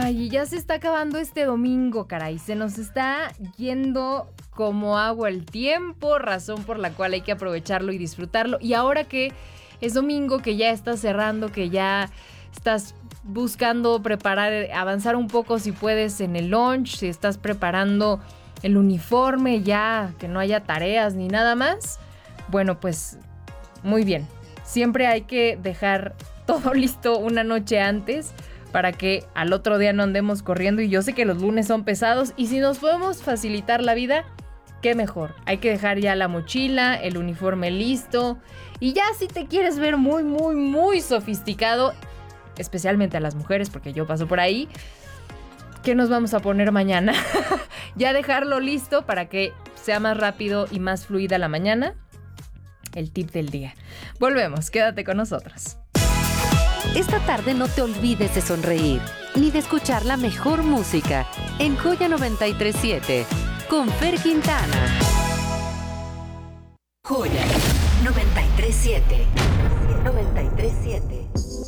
Ay, ya se está acabando este domingo, caray. Se nos está yendo como agua el tiempo, razón por la cual hay que aprovecharlo y disfrutarlo. Y ahora que es domingo, que ya estás cerrando, que ya estás buscando preparar, avanzar un poco si puedes en el lunch, si estás preparando el uniforme ya, que no haya tareas ni nada más. Bueno, pues muy bien. Siempre hay que dejar todo listo una noche antes para que al otro día no andemos corriendo. Y yo sé que los lunes son pesados y si nos podemos facilitar la vida, qué mejor. Hay que dejar ya la mochila, el uniforme listo. Y ya si te quieres ver muy, muy, muy sofisticado, especialmente a las mujeres, porque yo paso por ahí, ¿qué nos vamos a poner mañana? Ya dejarlo listo para que sea más rápido y más fluida la mañana. El tip del día. Volvemos, quédate con nosotros. Esta tarde no te olvides de sonreír, ni de escuchar la mejor música en Joya 93.7, con Fer Quintana. Joya 93.7. 93.7.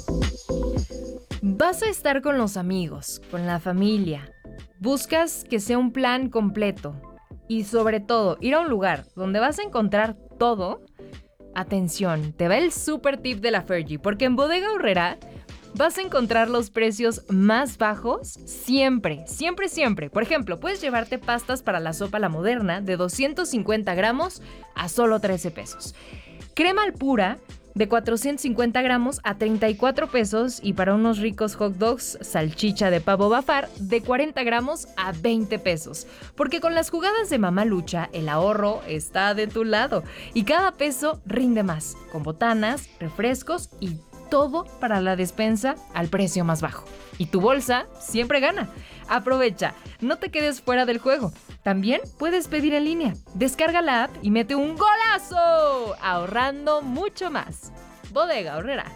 Vas a estar con los amigos, con la familia. Buscas que sea un plan completo. Y sobre todo, ir a un lugar donde vas a encontrar todo. Atención, te va el super tip de la Fergie, porque en Bodega Aurrerá vas a encontrar los precios más bajos siempre, siempre, siempre. Por ejemplo, puedes llevarte pastas para la sopa La Moderna de 250 gramos a solo 13 pesos. Crema al pura de 450 gramos a 34 pesos y para unos ricos hot dogs, salchicha de pavo Bafar de 40 gramos a 20 pesos. Porque con las jugadas de Mamá Lucha, el ahorro está de tu lado y cada peso rinde más, con botanas, refrescos y todo para la despensa al precio más bajo. Y tu bolsa siempre gana. Aprovecha, no te quedes fuera del juego. También puedes pedir en línea. Descarga la app y mete un golazo, ahorrando mucho más. Bodega Aurrerá.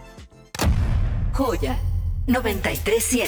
Joya 93.7.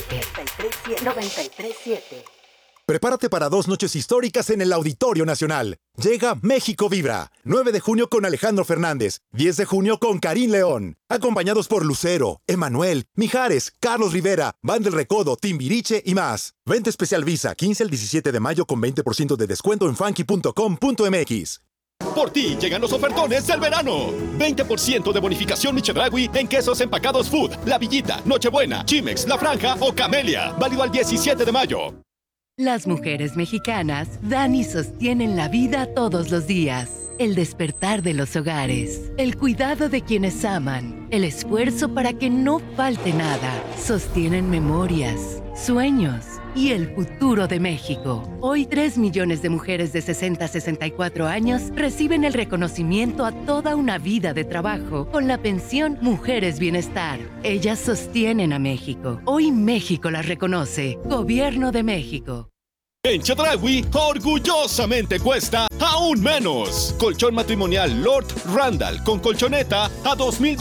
93.7. Prepárate para 2 noches históricas en el Auditorio Nacional. Llega México Vibra. 9 de junio con Alejandro Fernández. 10 de junio con Karim León. Acompañados por Lucero, Emanuel, Mijares, Carlos Rivera, Van del Recodo, Timbiriche y más. Venta especial Visa, 15 al 17 de mayo con 20% de descuento en funky.com.mx. Por ti llegan los ofertones del verano. 20% de bonificación Chedraui en quesos empacados Food, La Villita, Nochebuena, Chimex, La Franja o Camelia. Válido al 17 de mayo. Las mujeres mexicanas dan y sostienen la vida todos los días. El despertar de los hogares, el cuidado de quienes aman, el esfuerzo para que no falte nada. Sostienen memorias, sueños y el futuro de México. Hoy 3 millones de mujeres de 60 a 64 años reciben el reconocimiento a toda una vida de trabajo con la pensión Mujeres Bienestar. Ellas sostienen a México. Hoy México las reconoce. Gobierno de México. En Chedraui, orgullosamente cuesta aún menos. Colchón matrimonial Lord Randall con colchoneta a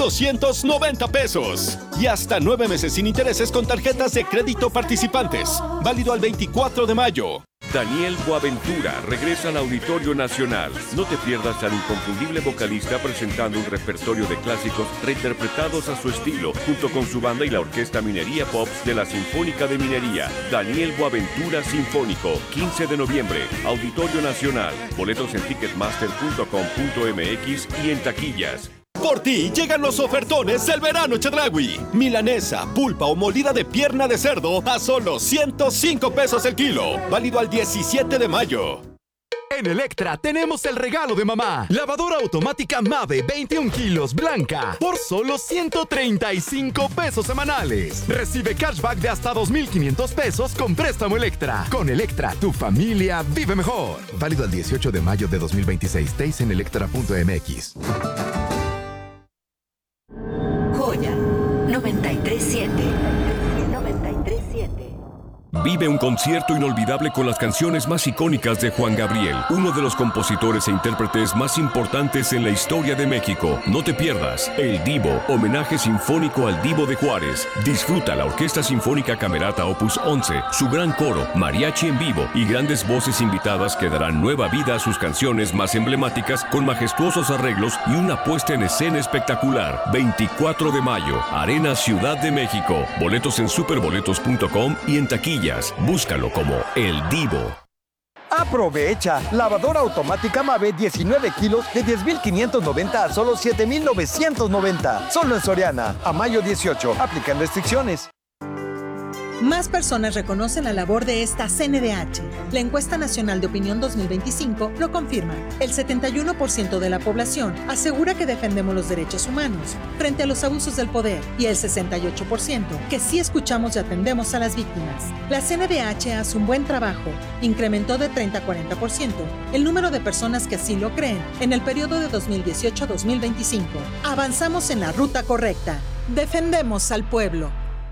2,290 pesos. Y hasta 9 meses sin intereses con tarjetas de crédito participantes. Válido al 24 de mayo. Daniel Boaventura regresa al Auditorio Nacional. No te pierdas al inconfundible vocalista presentando un repertorio de clásicos reinterpretados a su estilo, junto con su banda y la Orquesta Minería Pops de la Sinfónica de Minería. Daniel Boaventura Sinfónico, 15 de noviembre, Auditorio Nacional. Boletos en ticketmaster.com.mx y en taquillas. Por ti llegan los ofertones del verano Chedraui. Milanesa, pulpa o molida de pierna de cerdo a solo 105 pesos el kilo. Válido al 17 de mayo. En Electra tenemos el regalo de mamá. Lavadora automática Mave 21 kilos blanca por solo 135 pesos semanales. Recibe cashback de hasta 2,500 pesos con préstamo Electra. Con Electra, tu familia vive mejor. Válido al 18 de mayo de 2026. TACE en electra.mx. Joya 93.7. 93.7. Vive un concierto inolvidable con las canciones más icónicas de Juan Gabriel, uno de los compositores e intérpretes más importantes en la historia de México. No te pierdas El Divo, homenaje sinfónico al Divo de Juárez. Disfruta la Orquesta Sinfónica Camerata Opus 11, su gran coro, mariachi en vivo y grandes voces invitadas que darán nueva vida a sus canciones más emblemáticas con majestuosos arreglos y una puesta en escena espectacular. 24 de mayo, Arena Ciudad de México. Boletos en superboletos.com y en taquilla. taquillas. Búscalo como El Divo. Aprovecha. Lavadora automática Mave 19 kilos de 10,590 a solo 7,990. Solo en Soriana. A mayo 18. Aplican restricciones. Más personas reconocen la labor de esta CNDH. La Encuesta Nacional de Opinión 2025 lo confirma. El 71% de la población asegura que defendemos los derechos humanos frente a los abusos del poder y el 68% que sí escuchamos y atendemos a las víctimas. La CNDH hace un buen trabajo. Incrementó de 30 a 40% el número de personas que así lo creen en el periodo de 2018 a 2025. Avanzamos en la ruta correcta. Defendemos al pueblo.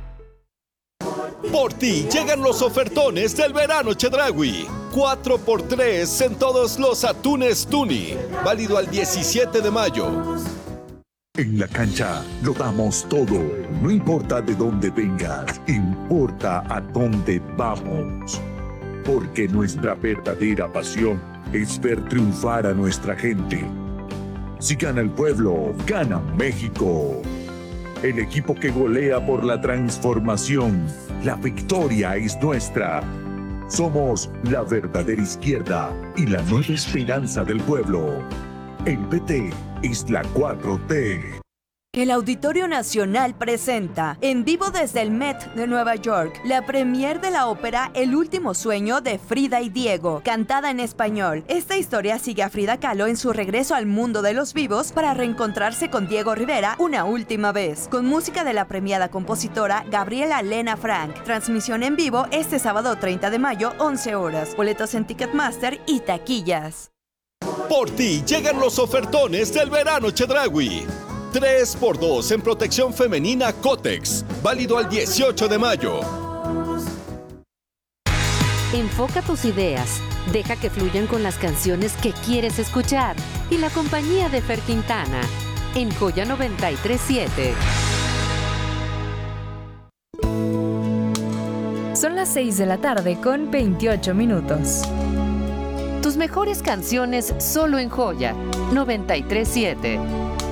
Por ti llegan los ofertones del verano Chedraui. 4x3 en todos los atunes Tuni. Válido al 17 de mayo. En la cancha lo damos todo. No importa de dónde vengas, importa a dónde vamos. Porque nuestra verdadera pasión es ver triunfar a nuestra gente. Si gana el pueblo, gana México. El equipo que golea por la transformación. La victoria es nuestra. Somos la verdadera izquierda y la nueva esperanza del pueblo. El PT es la 4T. El Auditorio Nacional presenta, en vivo desde el Met de Nueva York, la premier de la ópera El último sueño de Frida y Diego, cantada en español. Esta historia sigue a Frida Kahlo en su regreso al mundo de los vivos para reencontrarse con Diego Rivera una última vez, con música de la premiada compositora Gabriela Lena Frank. Transmisión en vivo este sábado 30 de mayo, 11 horas. Boletos en Ticketmaster y taquillas. Por ti llegan los ofertones del verano Chedraui. 3x2 en protección femenina Cotex. Válido al 18 de mayo. Enfoca tus ideas. Deja que fluyan con las canciones que quieres escuchar. Y la compañía de Fer Quintana. En Joya 93.7. Son las 6 de la tarde con 28 minutos. Tus mejores canciones solo en Joya 93.7.